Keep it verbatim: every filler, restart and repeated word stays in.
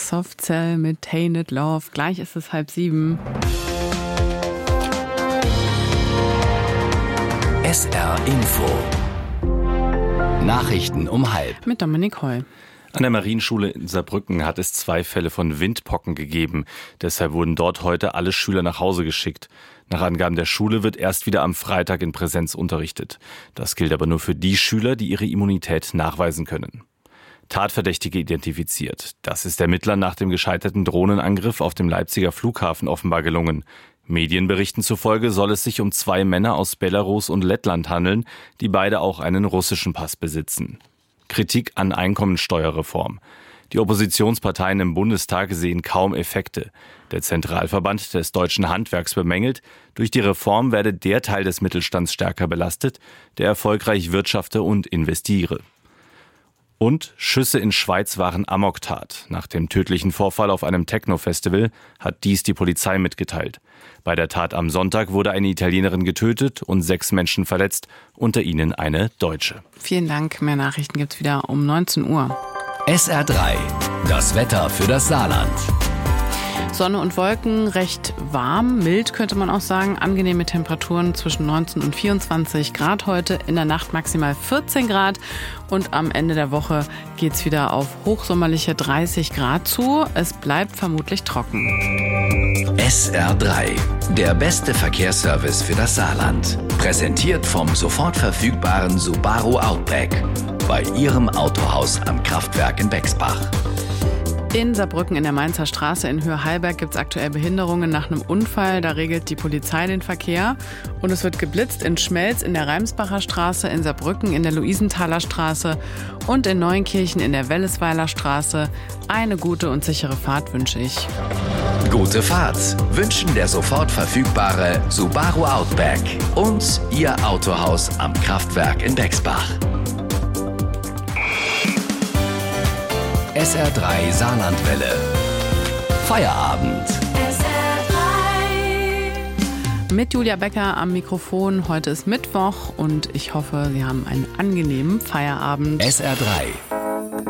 Soft Cell mit Tainted Love. Gleich ist es halb sieben. S R Info. Nachrichten um halb. Mit Dominik Heul. An der Marienschule in Saarbrücken hat es zwei Fälle von Windpocken gegeben. Deshalb wurden dort heute alle Schüler nach Hause geschickt. Nach Angaben der Schule wird erst wieder am Freitag in Präsenz unterrichtet. Das gilt aber nur für die Schüler, die ihre Immunität nachweisen können. Tatverdächtige identifiziert. Das ist der Ermittler nach dem gescheiterten Drohnenangriff auf dem Leipziger Flughafen offenbar gelungen. Medienberichten zufolge soll es sich um zwei Männer aus Belarus und Lettland handeln, die beide auch einen russischen Pass besitzen. Kritik an Einkommensteuerreform. Die Oppositionsparteien im Bundestag sehen kaum Effekte. Der Zentralverband des deutschen Handwerks bemängelt, durch die Reform werde der Teil des Mittelstands stärker belastet, der erfolgreich wirtschafte und investiere. Und Schüsse in Schweiz waren Amoktat. Nach dem tödlichen Vorfall auf einem Techno-Festival hat dies die Polizei mitgeteilt. Bei der Tat am Sonntag wurde eine Italienerin getötet und sechs Menschen verletzt, unter ihnen eine Deutsche. Vielen Dank. Mehr Nachrichten gibt's wieder um neunzehn Uhr. S R drei. Das Wetter für das Saarland. Sonne und Wolken, recht warm, mild könnte man auch sagen. Angenehme Temperaturen zwischen neunzehn und vierundzwanzig Grad heute. In der Nacht maximal vierzehn Grad. Und am Ende der Woche geht's wieder auf hochsommerliche dreißig Grad zu. Es bleibt vermutlich trocken. S R drei. Der beste Verkehrsservice für das Saarland. Präsentiert vom sofort verfügbaren Subaru Outback. Bei Ihrem Autohaus am Kraftwerk in Bexbach. In Saarbrücken in der Mainzer Straße in Höhe-Heilberg gibt es aktuell Behinderungen nach einem Unfall. Da regelt die Polizei den Verkehr. Und es wird geblitzt in Schmelz in der Reimsbacher Straße, in Saarbrücken in der Luisenthaler Straße und in Neuenkirchen in der Wellesweiler Straße. Eine gute und sichere Fahrt wünsche ich. Gute Fahrt wünschen der sofort verfügbare Subaru Outback und Ihr Autohaus am Kraftwerk in Bexbach. S R drei Saarlandwelle. Feierabend. S R drei. Mit Julia Becker am Mikrofon. Heute ist Mittwoch und ich hoffe, Sie haben einen angenehmen Feierabend. S R drei.